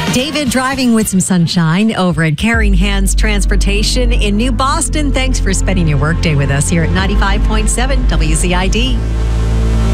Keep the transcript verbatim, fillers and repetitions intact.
David driving with some sunshine over at Caring Hands Transportation in New Boston. Thanks for spending your workday with us here at ninety-five point seven W C I D.